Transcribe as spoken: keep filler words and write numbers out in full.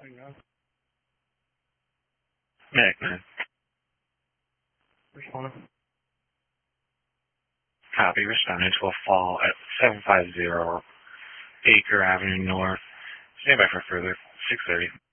Nick, Which one? copy, responding to a fall at seven five zero Acre Avenue North. Stand by for further. six thirty.